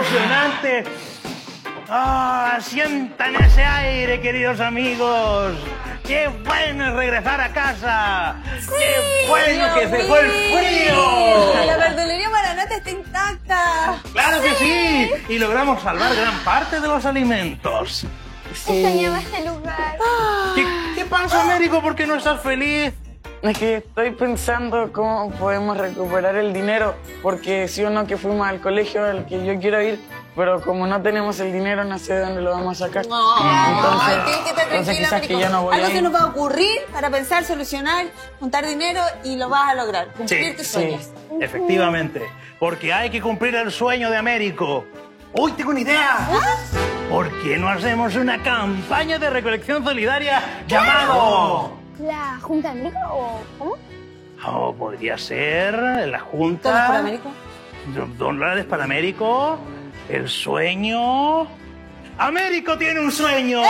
emocionante! ¡Ah! ¡Sientan ese aire, queridos amigos! ¡Qué bueno es regresar a casa! Sí, ¡Qué bueno que se fue el frío! La verdulería Maranata está intacta. ¡Claro que sí! Y logramos salvar gran parte de los alimentos. Extrañaba este lugar. ¿Qué pasa, Américo? ¿Por qué no estás feliz? Es que estoy pensando cómo podemos recuperar el dinero, porque sí o no que fuimos al colegio al que yo quiero ir, pero como no tenemos el dinero no sé de dónde lo vamos a sacar. Tienes que estar tranquila, quizás que ya no voy Algo a se ir. nos va a ocurrir para pensar, solucionar, juntar dinero y lo vas a lograr. Cumplir tus sueños. Efectivamente, porque hay que cumplir el sueñño de Américo. ¡Uy, tengo una idea! ¿Por qué no hacemos una campaña de recolección solidaria llamado... ¿La Junta América o cómo? Oh, podría ser la Junta... ¿Todos por América? $2 para Américo, el sueño... ¡Américo tiene un sueño!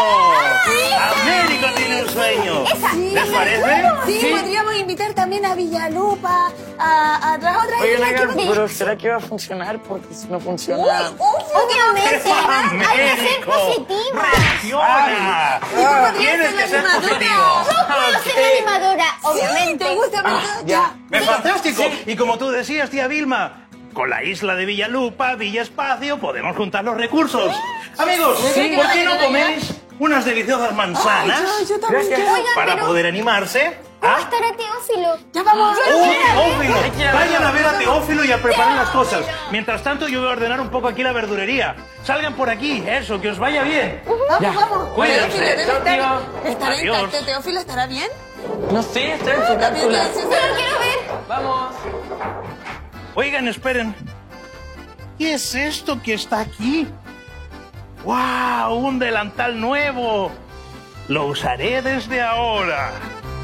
¡Américo tiene un sueño! ¿Les parece? Sí, podríamos invitar también a Villalupa, a otras Oye, islas Naga, que- pero ¿será que va a funcionar? Porque si no funciona... Obviamente, hay que ser ¡Américo! positiva. ¡Reacciona! podrías Tienes ser que ser animadora. positivo. Yo puedo ser la animadora, obviamente. ¿Te gusta? ya. ¡Es fantástico! Y como tú decías, tía Vilma, con la isla de Villalupa, Villa Espacio, podemos juntar los recursos. Amigos, ¿por qué no coméis unas deliciosas manzanas Yo también Gracias. quiero. Oigan, para pero poder animarse? ¿cómo ¿Ah? estará Teófilo? Ya vamos. Teófilo! Hay que ir a Vayan a ver a verlo. Teófilo y a preparar las cosas. Mientras tanto, yo voy a ordenar un poco aquí la verdurería. Salgan por aquí, eso, que os vaya bien. Ya. Vamos. Cuídense. Teófilo debe Chao, estar. tío. ¿Estará Adiós. intacto? ¿Teófilo estará bien? No sé, estoy en su También cápsula. quiero Pero quiero ver. Vamos. Oigan, esperen. ¿Qué es esto que está aquí? ¡Wow! ¡Un delantal nuevo! Lo usaré desde ahora.